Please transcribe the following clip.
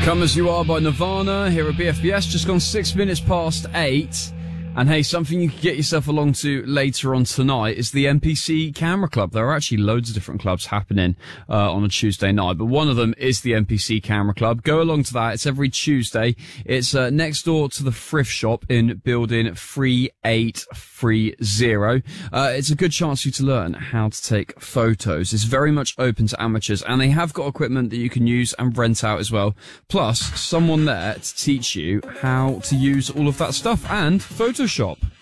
Come As You Are by Nirvana here at BFBS, just gone 6 minutes past 8. And hey, something you can get yourself along to later on tonight is the NPC Camera Club. There are actually loads of different clubs happening on a Tuesday night, but one of them is the NPC Camera Club. Go along to that. It's every Tuesday. It's next door to the thrift shop in building 3830. It's a good chance for you to learn how to take photos. It's very much open to amateurs, and they have got equipment that you can use and rent out as well. Plus, someone there to teach you how to use all of that stuff and Photoshop.